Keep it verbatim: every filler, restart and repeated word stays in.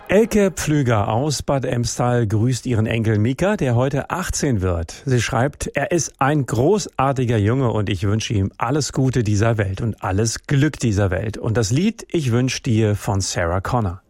Elke Pflüger aus Bad Emstal grüßt ihren Enkel Mika, der heute achtzehn wird. Sie schreibt, er ist ein großartiger Junge und ich wünsche ihm alles Gute dieser Welt und alles Glück dieser Welt. Und das Lied Ich wünsch dir von Sarah Connor.